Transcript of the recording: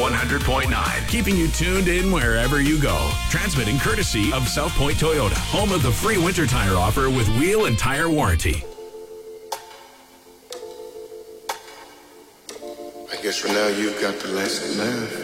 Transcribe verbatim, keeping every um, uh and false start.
one hundred point nine, keeping you tuned in wherever you go. Transmitting courtesy of South Point Toyota, home of the free winter tire offer with wheel and tire warranty. I guess for now you've got the lesson learned.